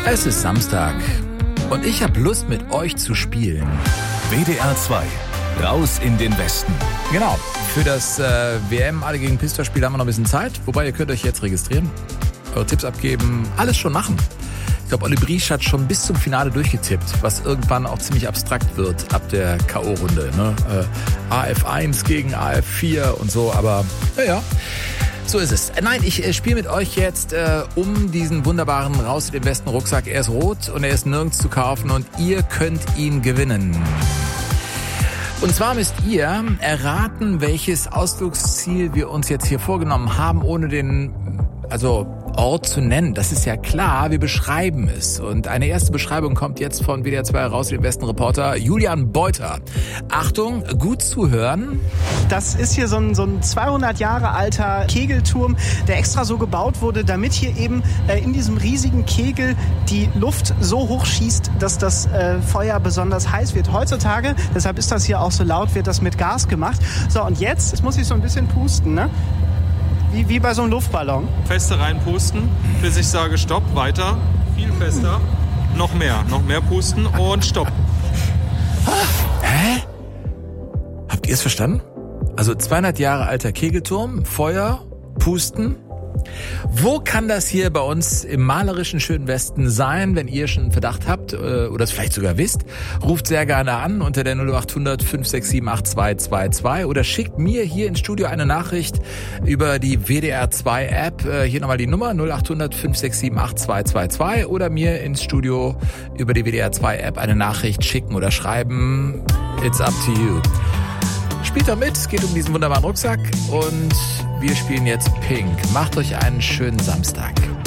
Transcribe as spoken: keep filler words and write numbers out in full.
Es ist Samstag und ich habe Lust, mit euch zu spielen. W D R zwei, raus in den Westen. Genau, für das äh, W M Alle gegen Pistol-Spiel haben wir noch ein bisschen Zeit. Wobei, ihr könnt euch jetzt registrieren, eure Tipps abgeben, alles schon machen. Ich glaube, Olli Briesch hat schon bis zum Finale durchgetippt, was irgendwann auch ziemlich abstrakt wird ab der K O-Runde. Ne? Äh, A F eins gegen A F vier und so, aber naja. So ist es. Nein, ich äh, spiele mit euch jetzt äh, um diesen wunderbaren Raus in den Westen Rucksack. Er ist rot und er ist nirgends zu kaufen und ihr könnt ihn gewinnen. Und zwar müsst ihr erraten, welches Ausflugsziel wir uns jetzt hier vorgenommen haben, ohne den also Ort zu nennen. Das ist ja klar, wir beschreiben es. Und eine erste Beschreibung kommt jetzt von W D R zwei Raus in den Westen Reporter Julian Beuter. Achtung, gut zuhören. Das ist hier so ein, so ein zweihundert Jahre alter Kegelturm, der extra so gebaut wurde, damit hier eben äh, in diesem riesigen Kegel die Luft so hoch schießt, dass das äh, Feuer besonders heiß wird. Heutzutage, deshalb ist das hier auch so laut, wird das mit Gas gemacht. So, und jetzt, jetzt muss ich so ein bisschen pusten, ne? Wie, wie bei so einem Luftballon. Feste reinpusten, bis ich sage Stopp, weiter, viel fester, noch mehr, noch mehr pusten und Stopp. Hä? Habt ihr es verstanden? Also zweihundert Jahre alter Kegelturm, Feuer, Pusten. Wo kann das hier bei uns im malerischen schönen Westen sein? Wenn ihr schon einen Verdacht habt oder es vielleicht sogar wisst, ruft sehr gerne an unter der null acht hundert fünf sechs sieben acht zwei zwei zwei oder schickt mir hier ins Studio eine Nachricht über die W D R zwei App. Hier nochmal die Nummer null acht hundert fünf sechs sieben acht zwei zwei zwei oder mir ins Studio über die W D R zwei App eine Nachricht schicken oder schreiben. It's up to you. Spielt doch mit, es geht um diesen wunderbaren Rucksack und wir spielen jetzt Pink. Macht euch einen schönen Samstag.